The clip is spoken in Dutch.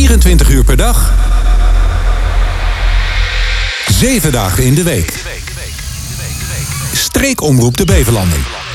24 uur per dag. 7 dagen in de week. Streekomroep de Beverlanden.